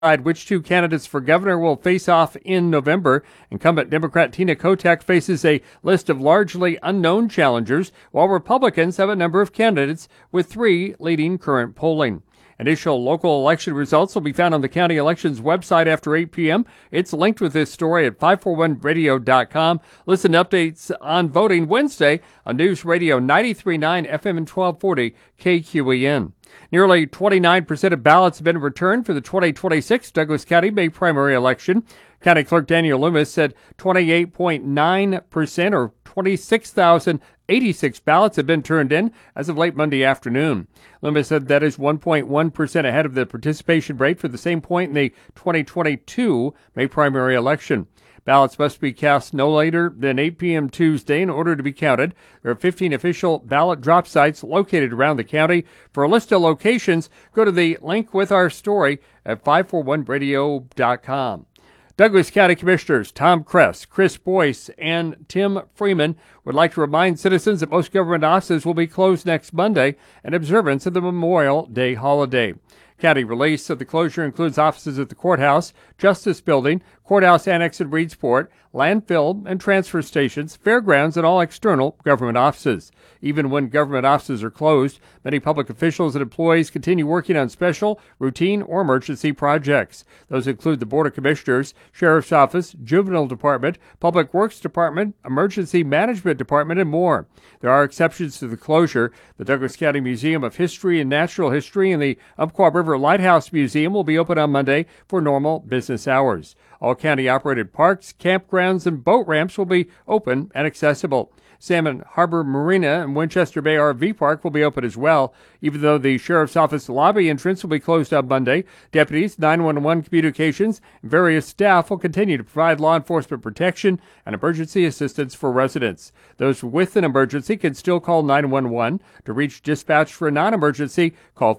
Which two candidates for governor will face off in November. Incumbent Democrat Tina Kotek faces a list of largely unknown challengers, while Republicans have a number of candidates, with three leading current polling. Initial local election results will be found on the county elections website after 8 p.m. It's linked with this story at 541radio.com. Listen to updates on voting Wednesday on News Radio 93.9 FM and 1240 KQEN. Nearly 29% of ballots have been returned for the 2026 Douglas County May primary election. County Clerk Daniel Loomis said 28.9% or 26,086 ballots have been turned in as of late Monday afternoon. Loomis said that is 1.1% ahead of the participation rate for the same point in the 2022 May primary election. Ballots must be cast no later than 8 p.m. Tuesday in order to be counted. There are 15 official ballot drop sites located around the county. For a list of locations, go to the link with our story at 541radio.com. Douglas County Commissioners Tom Kress, Chris Boyce, and Tim Freeman would like to remind citizens that most government offices will be closed next Monday in observance of the Memorial Day holiday. County release of the closure includes offices at the courthouse, Justice Building, Courthouse Annex in Reedsport, landfill and transfer stations, fairgrounds, and all external government offices. Even when government offices are closed, many public officials and employees continue working on special, routine, or emergency projects. Those include the Board of Commissioners, Sheriff's Office, Juvenile Department, Public Works Department, Emergency Management Department, and more. There are exceptions to the closure. The Douglas County Museum of History and Natural History and the Umpqua River Lighthouse Museum will be open on Monday for normal business hours. All county-operated parks, campgrounds, and boat ramps will be open and accessible. Salmon Harbor Marina and Winchester Bay RV Park will be open as well. Even though the Sheriff's Office lobby entrance will be closed on Monday, deputies, 911 communications, and various staff will continue to provide law enforcement protection and emergency assistance for residents. Those with an emergency can still call 911. To reach dispatch for a non-emergency, call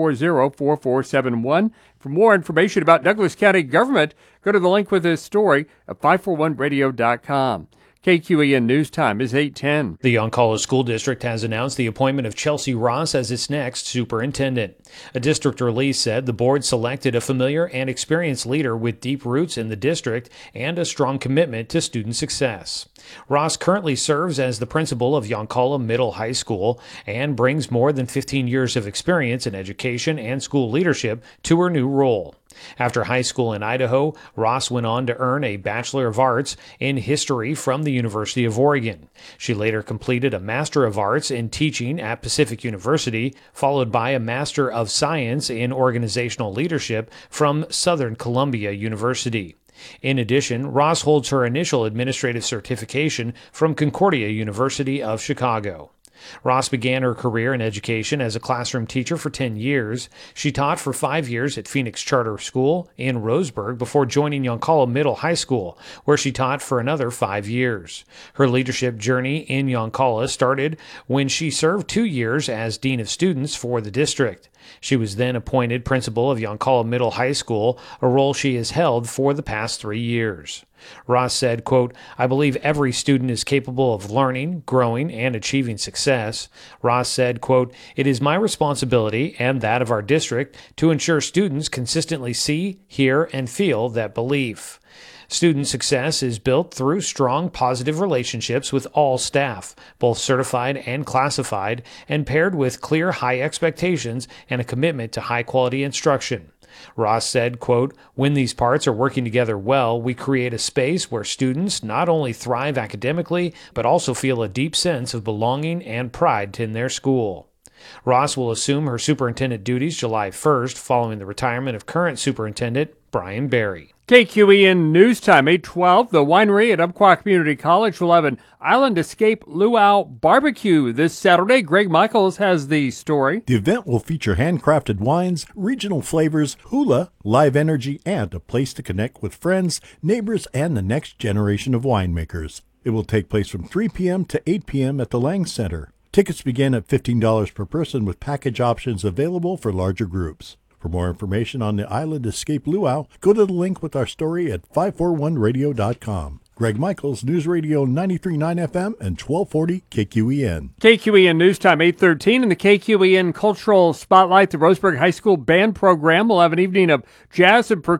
440-4471. For more information about Douglas County government, go to the link with this story at 541radio.com. KQEN News Time is 8:10. The Yoncalla School District has announced the appointment of Chelsea Ross as its next superintendent. A district release said the board selected a familiar and experienced leader with deep roots in the district and a strong commitment to student success. Ross currently serves as the principal of Yoncalla Middle High School and brings more than 15 years of experience in education and school leadership to her new role. After high school in Idaho, Ross went on to earn a Bachelor of Arts in History from the University of Oregon. She later completed a Master of Arts in Teaching at Pacific University, followed by a Master of Science in Organizational Leadership from Southern Columbia University. In addition, Ross holds her initial administrative certification from Concordia University of Chicago. Ross began her career in education as a classroom teacher for 10 years. She taught for 5 years at Phoenix Charter School in Roseburg before joining Yoncalla Middle High School, where she taught for another 5 years. Her leadership journey in Yoncalla started when she served 2 years as Dean of Students for the district. She was then appointed principal of Yoncalla Middle High School, a role she has held for the past 3 years. Ross said, quote, "I believe every student is capable of learning, growing, and achieving success." Ross said, quote, "It is my responsibility and that of our district to ensure students consistently see, hear, and feel that belief. Student success is built through strong, positive relationships with all staff, both certified and classified, and paired with clear, high expectations and a commitment to high-quality instruction." Ross said, quote, "When these parts are working together well, we create a space where students not only thrive academically, but also feel a deep sense of belonging and pride in their school." Ross will assume her superintendent duties July 1st, following the retirement of current superintendent Brian Berry. KQEN News Time, 8:12. The winery at Umpqua Community College will have an Island Escape Luau barbecue this Saturday. Greg Michaels has the story. The event will feature handcrafted wines, regional flavors, hula, live energy, and a place to connect with friends, neighbors, and the next generation of winemakers. It will take place from 3 p.m. to 8 p.m. at the Lang Center. Tickets begin at $15 per person with package options available for larger groups. For more information on the Island Escape Luau, go to the link with our story at 541radio.com. Greg Michaels, News Radio 93.9 FM and 1240 KQEN. KQEN News Time, 8:13. In the KQEN Cultural Spotlight, the Roseburg High School Band Program will have an evening of jazz and percussion